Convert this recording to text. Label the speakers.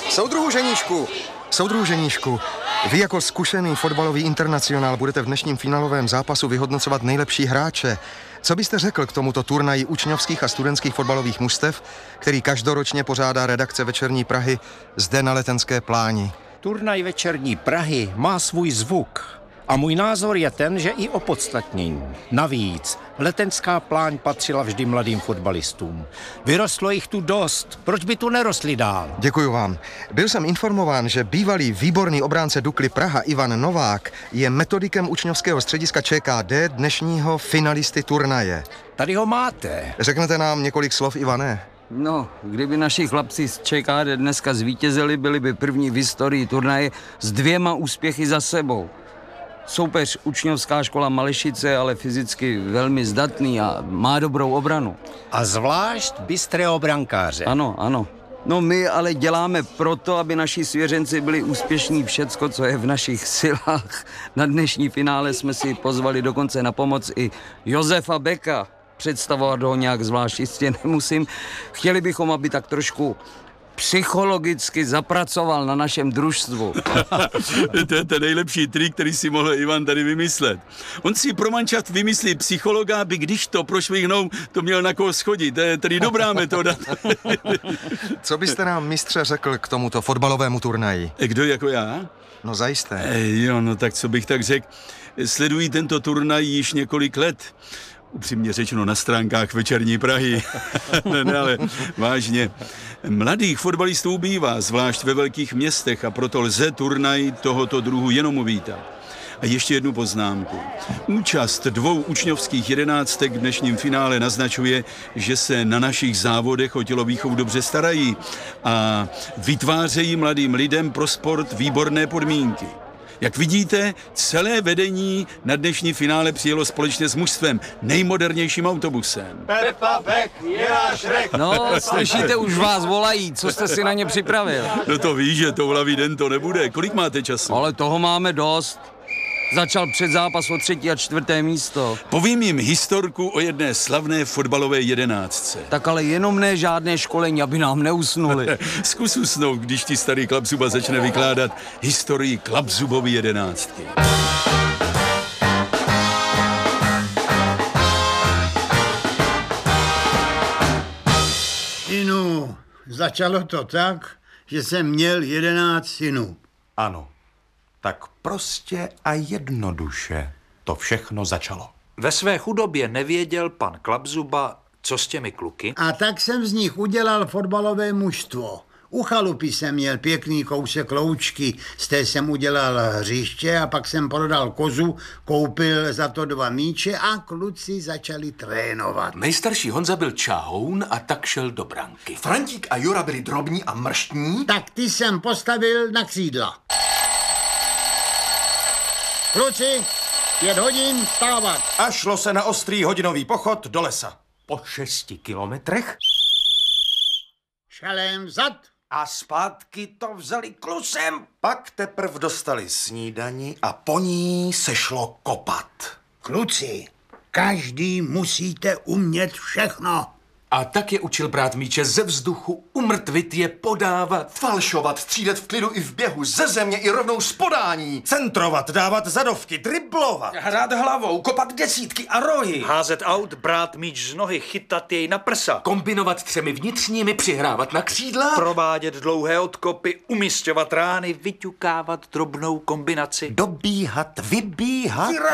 Speaker 1: Soudruhu Ženíšku, vy jako zkušený fotbalový internacionál budete v dnešním finálovém zápasu vyhodnocovat nejlepší hráče. Co byste řekl k tomuto turnaji učňovských a studentských fotbalových mužstev, který každoročně pořádá redakce Večerní Prahy zde na Letenské pláni?
Speaker 2: Turnaj Večerní Prahy má svůj zvuk. A můj názor je ten, že i opodstatnění. Navíc, Letenská pláň patřila vždy mladým fotbalistům. Vyrostlo jich tu dost, proč by tu nerostli dál?
Speaker 1: Děkuju vám. Byl jsem informován, že bývalý výborný obránce Dukly Praha Ivan Novák je metodikem učňovského střediska ČKD dnešního finalisty turnaje.
Speaker 2: Tady ho máte.
Speaker 1: Řeknete nám několik slov, Ivane?
Speaker 3: No, kdyby naši chlapci z ČKD dneska zvítězili, byli by první v historii turnaje s 2 úspěchy za sebou. Soupeř učňovská škola Malešice, ale fyzicky velmi zdatný a má dobrou obranu.
Speaker 2: A zvlášť bystrého brankáře.
Speaker 3: Ano. No my ale děláme proto, aby naši svěřenci byli úspěšní všecko, co je v našich silách. Na dnešní finále jsme si pozvali dokonce na pomoc i Josefa Beka. Představovat ho nějak zvlášť jistě nemusím. Chtěli bychom, aby tak trošku psychologicky zapracoval na našem družstvu.
Speaker 4: To je ten nejlepší trik, který si mohl Ivan tady vymyslet. On si pro mančat vymyslí psychologa, aby když to prošvihnou, to měl na koho schodit. To je tedy dobrá metoda.
Speaker 1: Co byste nám, mistře, řekl k tomuto fotbalovému turnaji?
Speaker 4: Kdo jako já?
Speaker 1: No zajisté.
Speaker 4: No tak co bych tak řekl. Sledují tento turnaj již několik let. Upřímně řečeno na stránkách Večerní Prahy. Ne, ale vážně. Mladých fotbalistů bývá, zvlášť ve velkých městech, a proto lze turnaj tohoto druhu jenom uvítat. A ještě jednu poznámku. Účast 2 učňovských 11 v dnešním finále naznačuje, že se na našich závodech o tělovýchovu dobře starají a vytvářejí mladým lidem pro sport výborné podmínky. Jak vidíte, celé vedení na dnešní finále přijelo společně s mužstvem, nejmodernějším autobusem.
Speaker 5: Pepa Beck je náš rek.
Speaker 3: No, slyšíte, už vás volají, co jste si na ně připravil?
Speaker 4: No to víš, že touhlavý den to nebude. Kolik máte času?
Speaker 3: Ale toho máme dost. Začal předzápas o 3. a 4. místo.
Speaker 4: Povím jim historku o jedné slavné fotbalové 11.
Speaker 3: Tak ale jenom ne žádné školení, aby nám neusnuli.
Speaker 4: Zkus usnout, když ti starý Klapzuba začne vykládat historii Klapzubovy 11.
Speaker 6: Synu, začalo to tak, že jsem měl 11 synů.
Speaker 7: Ano, tak prostě a jednoduše to všechno začalo.
Speaker 8: Ve své chudobě nevěděl pan Klapzuba, co s těmi kluky.
Speaker 6: A tak jsem z nich udělal fotbalové mužstvo. U chalupy jsem měl pěkný kousek loučky, z té jsem udělal hřiště a pak jsem prodal kozu, koupil za to 2 míče a kluci začali trénovat.
Speaker 9: Nejstarší Honza byl čahoun a tak šel do branky.
Speaker 7: Frantík a Jura byli drobní a mrštní.
Speaker 6: Tak ty jsem postavil na křídla. Kluci, 5 hodin vstávat.
Speaker 7: A šlo se na ostrý hodinový pochod do lesa.
Speaker 9: Po 6 kilometrech
Speaker 6: Šelem vzad.
Speaker 7: A zpátky to vzali klusem. Pak teprv dostali snídani a po ní se šlo kopat.
Speaker 6: Kluci, každý musíte umět všechno.
Speaker 9: a tak je učil brát míče ze vzduchu, umrtvit je, podávat.
Speaker 7: Falšovat, střílet v klidu i v běhu, ze země i rovnou z podání. Centrovat, dávat zadovky, driblovat.
Speaker 8: Hrát hlavou, kopat desítky a rohy. Házet aut, brát míč z nohy, chytat jej na prsa.
Speaker 9: Kombinovat 3 vnitřními, přihrávat na křídla.
Speaker 8: Provádět dlouhé odkopy, umisťovat rány, vyťukávat drobnou kombinaci.
Speaker 7: Dobíhat, vybíhat.